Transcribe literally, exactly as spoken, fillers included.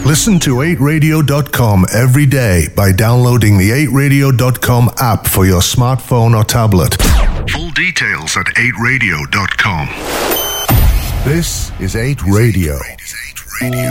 Listen to eight radio dot com every day by downloading the eight radio dot com app for your smartphone or tablet. Full details at eight radio dot com. This is eight Radio.